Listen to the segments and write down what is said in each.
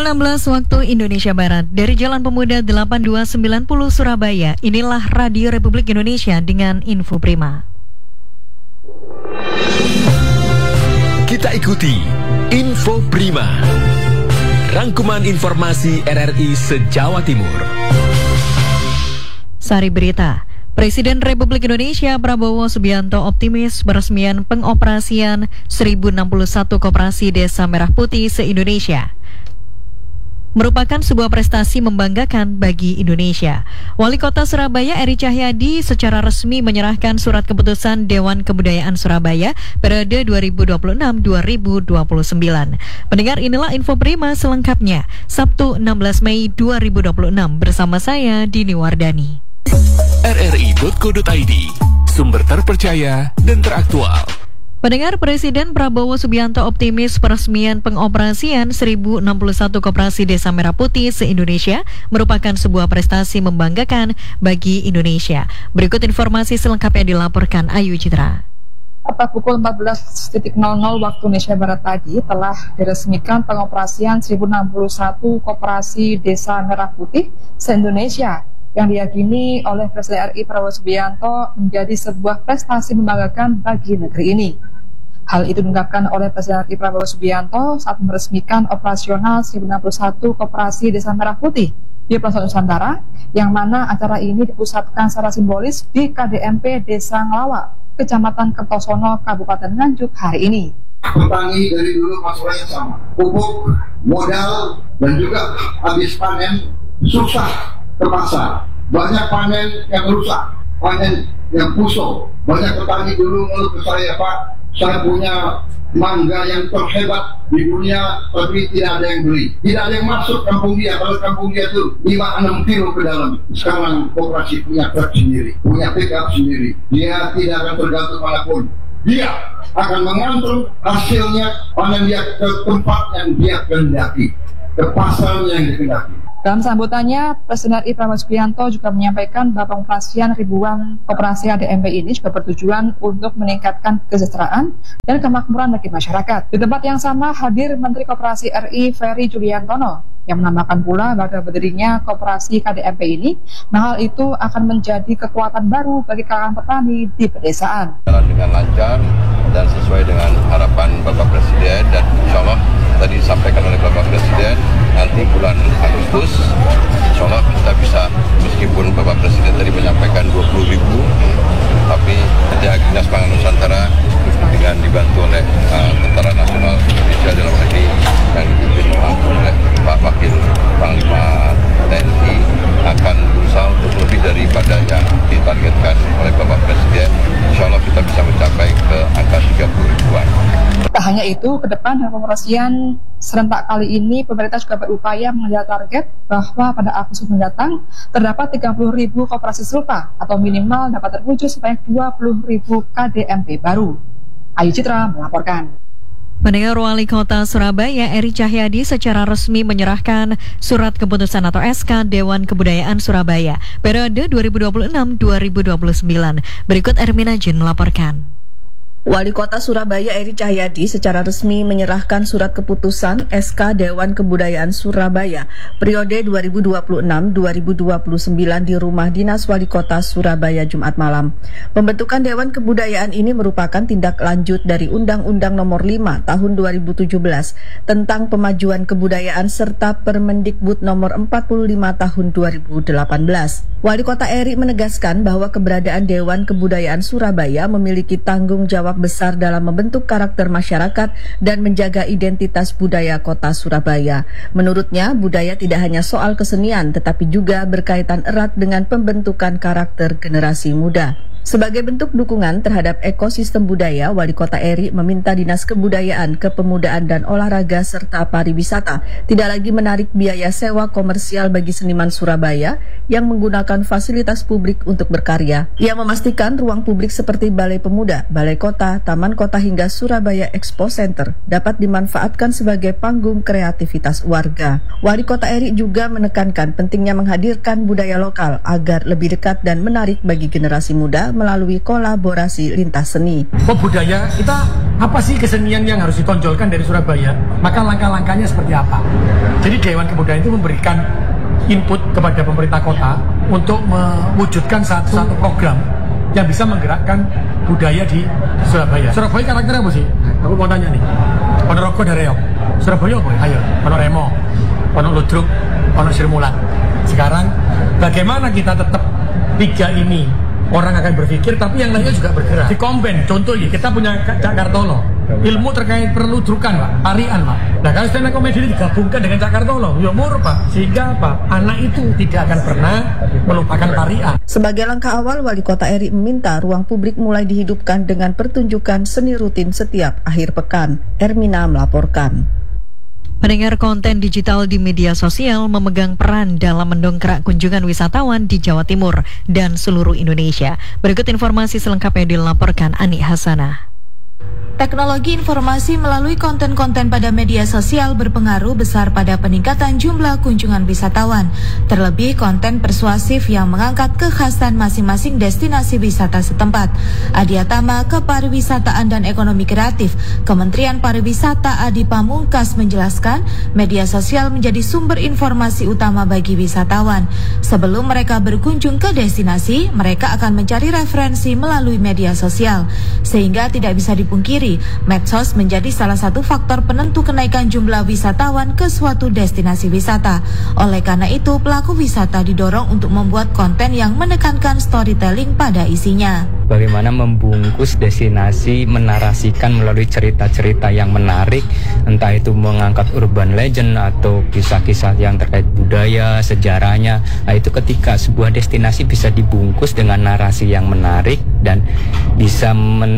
Pukul 16 waktu Indonesia Barat dari Jalan Pemuda 8290 Surabaya. Inilah Radio Republik Indonesia dengan info prima. Kita ikuti Info Prima, rangkuman informasi RRI se-Jawa Timur. Sari berita. Presiden Republik Indonesia Prabowo Subianto optimis peresmian pengoperasian 1061 koperasi Desa Merah Putih se-Indonesia merupakan sebuah prestasi membanggakan bagi Indonesia. Wali Kota Surabaya Eri Cahyadi secara resmi menyerahkan surat keputusan Dewan Kebudayaan Surabaya periode 2026-2029. Pendengar, inilah info prima selengkapnya. Sabtu 16 Mei 2026 bersama saya Dini Wardani. RRI.co.id, sumber terpercaya dan teraktual. Pendengar, Presiden Prabowo Subianto optimis peresmian pengoperasian 1061 koperasi Desa Merah Putih se-Indonesia merupakan sebuah prestasi membanggakan bagi Indonesia. Berikut informasi selengkapnya dilaporkan Ayu Citra. Pada pukul 14.00 waktu Indonesia Barat tadi telah diresmikan pengoperasian 1061 koperasi Desa Merah Putih se-Indonesia yang diyakini oleh Presiden RI Prabowo Subianto menjadi sebuah prestasi membanggakan bagi negeri ini. Hal itu diungkapkan oleh Presiden RI Prabowo Subianto saat meresmikan operasional 1061 koperasi Desa Merah Putih di Pelosok Nusantara, yang mana acara ini dipusatkan secara simbolis di KDMP Desa Nglawa, Kecamatan Kertosono, Kabupaten Nganjuk hari ini. Petani dari dulu masalahnya sama, pupuk, modal, dan juga habis panen susah terpaksa. Banyak panen yang rusak, panen yang busuk. Banyak petani dulu mengeluh ke saya, Pak, saya punya mangga yang terhebat di dunia, tapi tidak ada yang beli, tidak ada yang masuk kampung dia. Kalau kampung dia itu 5-6 kilo ke dalam. Sekarang koperasi punya truk sendiri, punya pickup sendiri. Dia tidak akan tergantung manapun. Dia akan mengantar hasilnya panen dia ke tempat yang dia kehendaki, ke pasar yang dikehendaki. Dalam sambutannya, Presiden RI Prabowo Subianto juga menyampaikan bahwa pengoperasian ribuan koperasi ADMP ini juga bertujuan untuk meningkatkan kesejahteraan dan kemakmuran bagi masyarakat. Di tempat yang sama hadir Menteri Koperasi RI Ferry Juliantono yang menambahkan pula bahwa berdirinya koperasi KDMP ini, hal itu akan menjadi kekuatan baru bagi kalangan petani di pedesaan. Jalan dengan lancar dan sesuai dengan harapan Bapak Presiden, dan insya Allah tadi disampaikan oleh Bapak Presiden, nanti bulan Agustus insya Allah kita bisa, meskipun Bapak Presiden tadi menyampaikan 20.000, tapi Dinas Pangan Nusantara dengan dibantu oleh Tentara Nasional Indonesia dalam negeri yang dipimpin langsung oleh Pak Wakil Panglima TNI akan berusaha untuk lebih daripada yang ditargetkan oleh Bapak Presiden. Insya Allah kita bisa mencapai ke angka 30.000-an. Tak hanya itu, ke depan dalam pengoperasian serentak kali ini, pemerintah juga berupaya mengejar target bahwa pada Agustus mendatang terdapat 30.000 koperasi serupa atau minimal dapat terwujud sebanyak 20.000 KDMP baru. Ayu Citra melaporkan. Pendengar, Wali Kota Surabaya Eri Cahyadi secara resmi menyerahkan surat keputusan atau SK Dewan Kebudayaan Surabaya periode 2026-2029. Berikut Ermina Jin melaporkan. Wali Kota Surabaya Eri Cahyadi secara resmi menyerahkan surat keputusan SK Dewan Kebudayaan Surabaya periode 2026-2029 di Rumah Dinas Wali Kota Surabaya Jumat malam. Pembentukan Dewan Kebudayaan ini merupakan tindak lanjut dari Undang-Undang Nomor 5 Tahun 2017 tentang Pemajuan Kebudayaan serta Permendikbud Nomor 45 Tahun 2018. Wali Kota Eri menegaskan bahwa keberadaan Dewan Kebudayaan Surabaya memiliki tanggung jawab besar dalam membentuk karakter masyarakat dan menjaga identitas budaya kota Surabaya. Menurutnya, budaya tidak hanya soal kesenian, tetapi juga berkaitan erat dengan pembentukan karakter generasi muda. Sebagai bentuk dukungan terhadap ekosistem budaya, Wali Kota Eri meminta Dinas Kebudayaan, Kepemudaan dan Olahraga serta Pariwisata tidak lagi menarik biaya sewa komersial bagi seniman Surabaya yang menggunakan fasilitas publik untuk berkarya. Ia memastikan ruang publik seperti Balai Pemuda, Balai Kota, Taman Kota hingga Surabaya Expo Center dapat dimanfaatkan sebagai panggung kreativitas warga. Wali Kota Eri juga menekankan pentingnya menghadirkan budaya lokal agar lebih dekat dan menarik bagi generasi muda melalui kolaborasi lintas seni. Budaya kita apa sih kesenian yang harus ditonjolkan dari Surabaya? Maka langkah-langkahnya seperti apa? Jadi Dewan Kebudayaan itu memberikan input kepada pemerintah kota untuk mewujudkan satu program yang bisa menggerakkan budaya di Surabaya. Surabaya karakternya apa sih? Aku mau tanya nih. Ponorogo ada reok. Surabaya apa? Ayo, ono Remo, ono Ludruk, ono Srimulat. Sekarang bagaimana kita tetap tiga ini orang akan berpikir, tapi yang lainnya juga bergerak. Di komben, contohnya kita punya Cak Kartolo, ilmu terkait perludrukan, Pak, tarian, Pak. Nah, kalau stand up comedy ini digabungkan dengan Cak Kartolo, ya murah, Pak. Sehingga apa? Anak itu tidak akan pernah melupakan tarian. Sebagai langkah awal, Wali Kota Eri meminta ruang publik mulai dihidupkan dengan pertunjukan seni rutin setiap akhir pekan. Ermina melaporkan. Pendengar, konten digital di media sosial memegang peran dalam mendongkrak kunjungan wisatawan di Jawa Timur dan seluruh Indonesia. Berikut informasi selengkapnya dilaporkan Ani Hasanah. Teknologi informasi melalui konten-konten pada media sosial berpengaruh besar pada peningkatan jumlah kunjungan wisatawan. Terlebih konten persuasif yang mengangkat kekhasan masing-masing destinasi wisata setempat. Adiatama Kepariwisataan dan Ekonomi Kreatif, Kementerian Pariwisata Adi Pamungkas menjelaskan, media sosial menjadi sumber informasi utama bagi wisatawan. Sebelum mereka berkunjung ke destinasi, mereka akan mencari referensi melalui media sosial. Sehingga tidak bisa dipungkiri, medsos menjadi salah satu faktor penentu kenaikan jumlah wisatawan ke suatu destinasi wisata. Oleh karena itu, pelaku wisata didorong untuk membuat konten yang menekankan storytelling pada isinya. Bagaimana membungkus destinasi, menarasikan melalui cerita-cerita yang menarik, entah itu mengangkat urban legend atau kisah-kisah yang terkait budaya, sejarahnya. Nah, itu ketika sebuah destinasi bisa dibungkus dengan narasi yang menarik dan bisa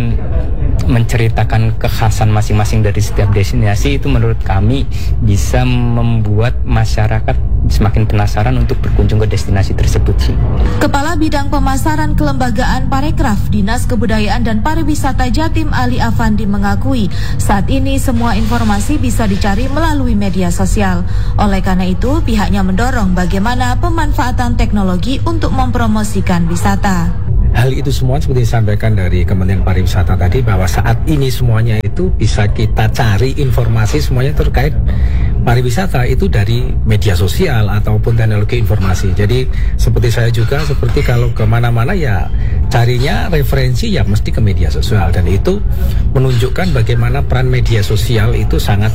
menceritakan kekhasan masing-masing dari setiap destinasi, itu menurut kami bisa membuat masyarakat semakin penasaran untuk berkunjung ke destinasi tersebut sih. Kepala Bidang Pemasaran Kelembagaan Parekraf Dinas Kebudayaan dan Pariwisata Jatim Ali Afandi mengakui saat ini semua informasi bisa dicari melalui media sosial. Oleh karena itu, pihaknya mendorong bagaimana pemanfaatan teknologi untuk mempromosikan wisata. Hal itu semua seperti disampaikan dari Kementerian Pariwisata tadi, bahwa saat ini semuanya itu bisa kita cari informasi semuanya terkait pariwisata itu dari media sosial ataupun teknologi informasi. Jadi seperti saya juga, seperti kalau kemana-mana ya carinya referensi ya mesti ke media sosial, dan itu menunjukkan bagaimana peran media sosial itu sangat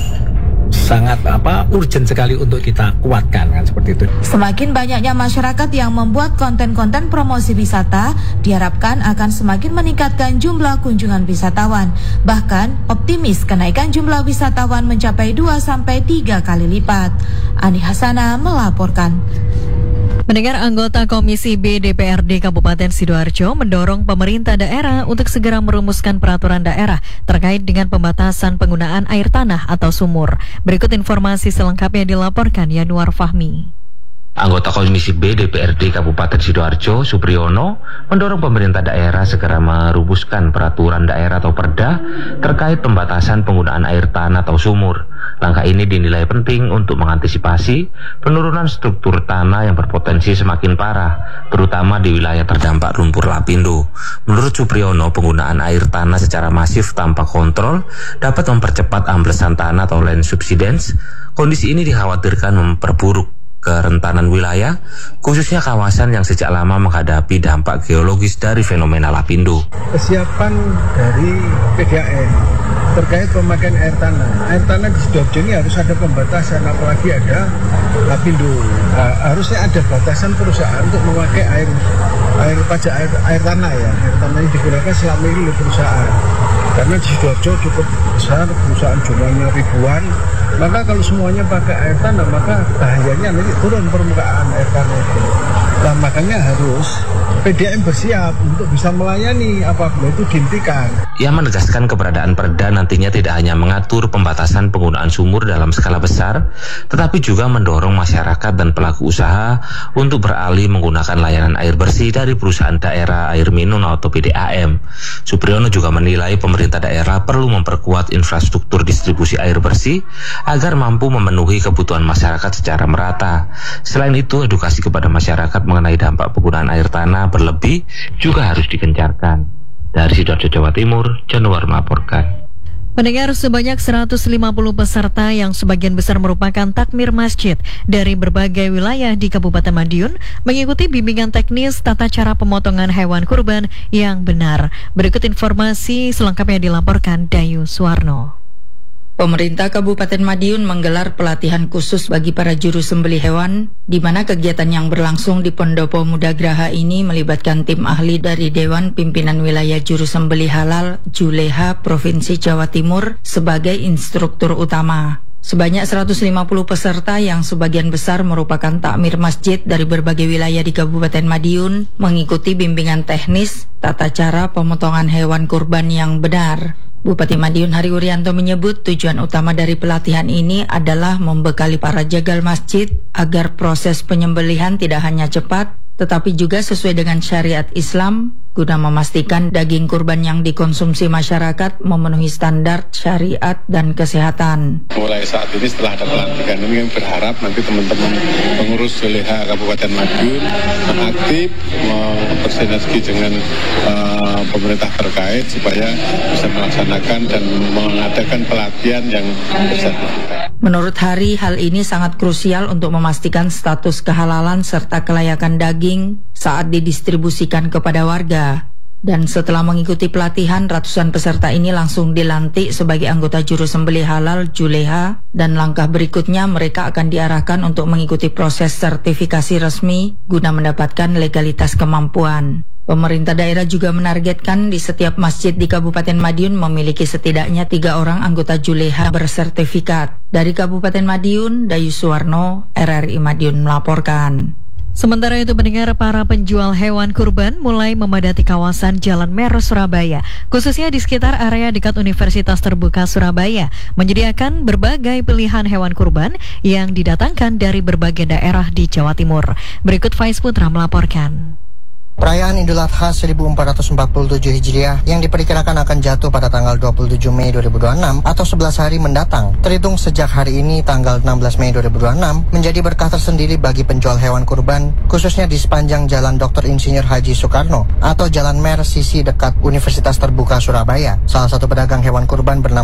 urgent sekali untuk kita kuatkan, kan seperti itu. Semakin banyaknya masyarakat yang membuat konten-konten promosi wisata diharapkan akan semakin meningkatkan jumlah kunjungan wisatawan. Bahkan optimis kenaikan jumlah wisatawan mencapai 2-3 kali lipat. Ani Hasanah melaporkan. Mendengar, anggota Komisi B DPRD Kabupaten Sidoarjo mendorong pemerintah daerah untuk segera merumuskan peraturan daerah terkait dengan pembatasan penggunaan air tanah atau sumur. Berikut informasi selengkapnya dilaporkan Yanuar Fahmi. Anggota Komisi B DPRD Kabupaten Sidoarjo, Supriyono, mendorong pemerintah daerah segera merumuskan peraturan daerah atau perda terkait pembatasan penggunaan air tanah atau sumur. Langkah ini dinilai penting untuk mengantisipasi penurunan struktur tanah yang berpotensi semakin parah, terutama di wilayah terdampak lumpur lapindo. Menurut Supriyono, penggunaan air tanah secara masif tanpa kontrol dapat mempercepat amblesan tanah atau land subsidence. Kondisi ini dikhawatirkan memperburuk kerentanan wilayah, khususnya kawasan yang sejak lama menghadapi dampak geologis dari fenomena lapindo. Kesiapan dari PDAM terkait pemakaian air tanah. Air tanah di Sidoarjo ini harus ada pembatasan, apalagi ada lapindo. Harusnya ada batasan perusahaan untuk memakai air tanah ya. Air tanah yang digunakan selama ini oleh perusahaan. Karena di Sidoarjo cukup besar, perusahaan jumlahnya ribuan. Maka kalau semuanya pakai air tanah, maka bahayanya nanti turun permukaan air tanah itu. Nah, makanya harus PDAM bersiap untuk bisa melayani apabila itu dihentikan. Ia menegaskan keberadaan perda nantinya tidak hanya mengatur pembatasan penggunaan sumur dalam skala besar, tetapi juga mendorong masyarakat dan pelaku usaha untuk beralih menggunakan layanan air bersih dari perusahaan daerah air minum atau PDAM. Supriyono juga menilai pemerintah daerah perlu memperkuat infrastruktur distribusi air bersih agar mampu memenuhi kebutuhan masyarakat secara merata. Selain itu, edukasi kepada masyarakat mengenai dampak penggunaan air tanah berlebih juga harus digencarkan. Dari Sidoarjo, Jawa Timur, Januar melaporkan. Pendengar, sebanyak 150 peserta yang sebagian besar merupakan takmir masjid dari berbagai wilayah di Kabupaten Madiun mengikuti bimbingan teknis tata cara pemotongan hewan kurban yang benar. Berikut informasi selengkapnya dilaporkan Dayu Suwarno. Pemerintah Kabupaten Madiun menggelar pelatihan khusus bagi para juru sembelih hewan, di mana kegiatan yang berlangsung di Pendopo Muda Graha ini melibatkan tim ahli dari Dewan Pimpinan Wilayah Juru Sembelih Halal Juleha Provinsi Jawa Timur sebagai instruktur utama. Sebanyak 150 peserta yang sebagian besar merupakan takmir masjid dari berbagai wilayah di Kabupaten Madiun mengikuti bimbingan teknis tata cara pemotongan hewan kurban yang benar. Bupati Madiun Hari Urianto menyebut tujuan utama dari pelatihan ini adalah membekali para jagal masjid agar proses penyembelihan tidak hanya cepat, tetapi juga sesuai dengan syariat Islam, guna memastikan daging kurban yang dikonsumsi masyarakat memenuhi standar syariat dan kesehatan. Mulai saat ini setelah ada pelantikan ini, kami berharap nanti teman-teman pengurus Juleha Kabupaten Madiun aktif bersinergi dengan pemerintah terkait supaya bisa melaksanakan dan mengadakan pelatihan yang bersertifikat. Menurut Hari, hal ini sangat krusial untuk memastikan status kehalalan serta kelayakan daging saat didistribusikan kepada warga. Dan setelah mengikuti pelatihan, ratusan peserta ini langsung dilantik sebagai anggota juru sembelih halal Juleha, dan langkah berikutnya mereka akan diarahkan untuk mengikuti proses sertifikasi resmi guna mendapatkan legalitas kemampuan. Pemerintah daerah juga menargetkan di setiap masjid di Kabupaten Madiun memiliki setidaknya 3 orang anggota Juleha bersertifikat. Dari Kabupaten Madiun, Dayu Suwarno, RRI Madiun melaporkan. Sementara itu, pendengar, para penjual hewan kurban mulai memadati kawasan Jalan Mer Surabaya, khususnya di sekitar area dekat Universitas Terbuka Surabaya, menyediakan berbagai pilihan hewan kurban yang didatangkan dari berbagai daerah di Jawa Timur. Berikut Faiz Putra melaporkan. Perayaan Idul Adha 1447 Hijriah yang diperkirakan akan jatuh pada tanggal 27 Mei 2026 atau 11 hari mendatang, terhitung sejak hari ini tanggal 16 Mei 2026, menjadi berkah tersendiri bagi penjual hewan kurban, khususnya di sepanjang Jalan Dr. Insinyur Haji Soekarno atau Jalan Mer sisi dekat Universitas Terbuka Surabaya. Salah satu pedagang hewan kurban bernama